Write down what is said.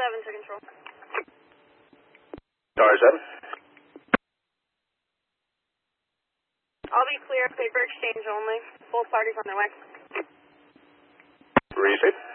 7 to control. Tower 7. I'll be clear, paper exchange only. Both parties on their way. Receive.